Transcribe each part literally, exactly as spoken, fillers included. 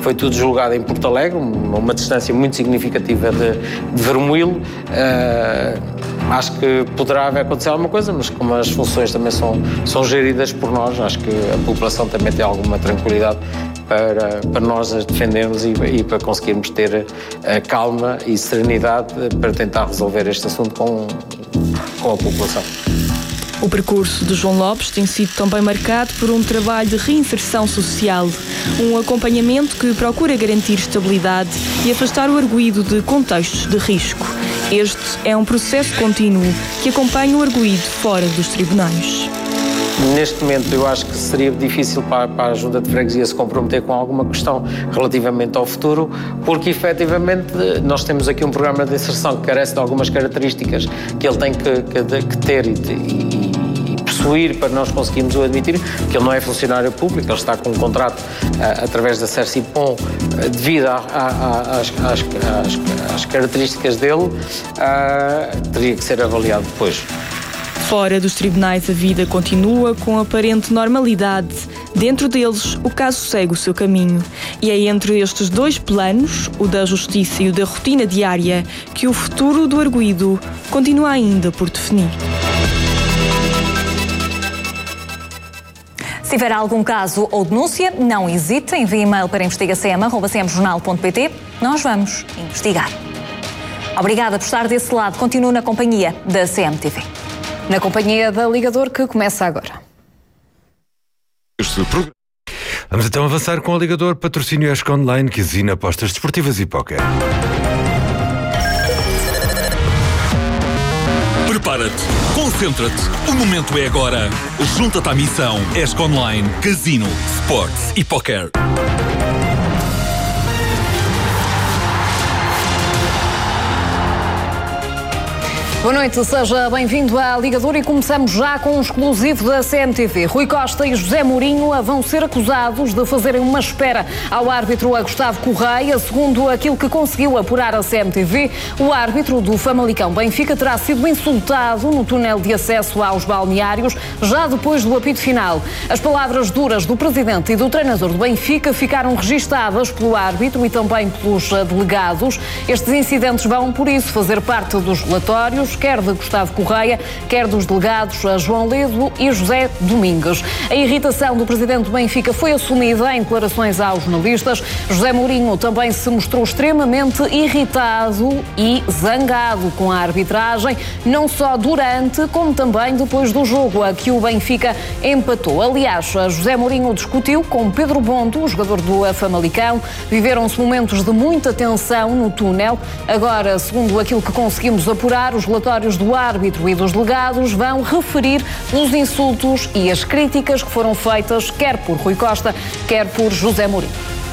foi tudo julgado em Porto Alegre, uma, uma distância muito significativa de, de Vermoilo. Uh, acho que poderá acontecer alguma coisa, mas como as funções também são, são geridas por nós, acho que a população também tem alguma tranquilidade para, para nós as defendermos e, e para conseguirmos ter a calma e serenidade para tentar resolver este assunto com, com a população. O percurso de João Lopes tem sido também marcado por um trabalho de reinserção social, um acompanhamento que procura garantir estabilidade e afastar o arguido de contextos de risco. Este é um processo contínuo que acompanha o arguido fora dos tribunais. Neste momento eu acho que seria difícil para, para a Junta de Freguesia se comprometer com alguma questão relativamente ao futuro, porque efetivamente nós temos aqui um programa de inserção que carece de algumas características que ele tem que, que, que ter e, e, e possuir para nós conseguirmos o admitir, que ele não é funcionário público, ele está com um contrato uh, através da Sercipom uh, devido a, a, a, às, às, às, às características dele, uh, teria que ser avaliado depois. Fora dos tribunais, a vida continua com aparente normalidade. Dentro deles, o caso segue o seu caminho. E é entre estes dois planos, o da justiça e o da rotina diária, que o futuro do arguido continua ainda por definir. Se tiver algum caso ou denúncia, não hesite, envie e-mail para investigação arroba c m jornal ponto p t. Nós vamos investigar. Obrigada por estar desse lado. Continuo na companhia da C M T V. Na companhia da Ligador, que começa agora. Vamos então avançar com a Ligador, patrocínio Esco Online, que exina apostas desportivas e póquer. Prepara-te, concentra-te, o momento é agora. Junta-te à missão Esco Online, Casino, Sports e Póquer. Boa noite, seja bem-vindo à Ligador e começamos já com um exclusivo da C M T V. Rui Costa e José Mourinho vão ser acusados de fazerem uma espera ao árbitro Gustavo Correia. Segundo aquilo que conseguiu apurar a C M T V, o árbitro do Famalicão Benfica terá sido insultado no túnel de acesso aos balneários já depois do apito final. As palavras duras do presidente e do treinador do Benfica ficaram registadas pelo árbitro e também pelos delegados. Estes incidentes vão, por isso, fazer parte dos relatórios, quer de Gustavo Correia, quer dos delegados João Ledo e José Domingues. A irritação do presidente do Benfica foi assumida em declarações aos jornalistas. José Mourinho também se mostrou extremamente irritado e zangado com a arbitragem, não só durante, como também depois do jogo a que o Benfica empatou. Aliás, José Mourinho discutiu com Pedro Bondo, o jogador do Famalicão. Viveram-se momentos de muita tensão no túnel. Agora, segundo aquilo que conseguimos apurar, os relatórios do árbitro e dos delegados vão referir os insultos e as críticas que foram feitas quer por Rui Costa, quer por José Mourinho.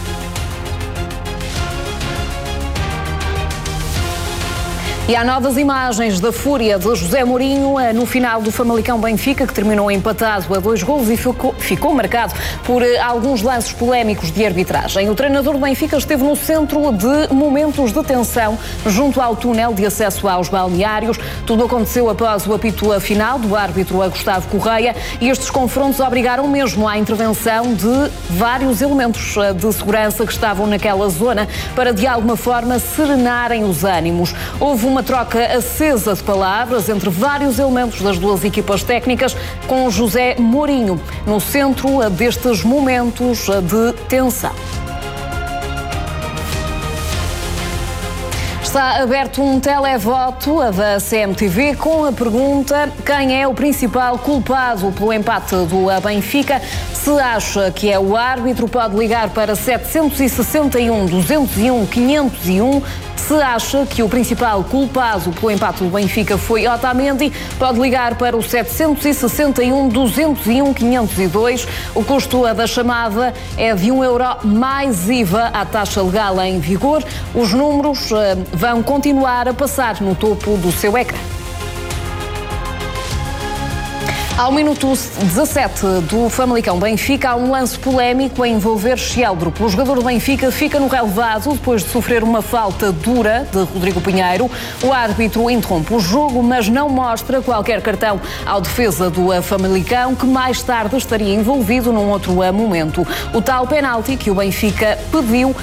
E há novas imagens da fúria de José Mourinho no final do Famalicão Benfica, que terminou empatado a dois golos e ficou, ficou marcado por alguns lances polémicos de arbitragem. O treinador do Benfica esteve no centro de momentos de tensão junto ao túnel de acesso aos balneários. Tudo aconteceu após o apito final do árbitro Gustavo Correia e estes confrontos obrigaram mesmo à intervenção de vários elementos de segurança que estavam naquela zona para, de alguma forma, serenarem os ânimos. Houve uma troca acesa de palavras entre vários elementos das duas equipas técnicas, com José Mourinho no centro destes momentos de tensão. Está aberto um televoto da C M T V com a pergunta: quem é o principal culpado pelo empate do Benfica? Se acha que é o árbitro, pode ligar para sete seis um, dois zero um, quinhentos e um. Se acha que o principal culpado pelo empate do Benfica foi Otamendi, pode ligar para o sete seis um, dois zero um, quinhentos e dois. O custo da chamada é de um euro mais I V A à taxa legal em vigor. Os números uh, vão continuar a passar no topo do seu ecrã. Ao minuto dezassete do Famalicão Benfica, há um lance polémico a envolver Sheldrup. O jogador do Benfica fica no relevado depois de sofrer uma falta dura de Rodrigo Pinheiro. O árbitro interrompe o jogo, mas não mostra qualquer cartão ao defesa do Famalicão, que mais tarde estaria envolvido num outro momento. O tal penalti que o Benfica pediu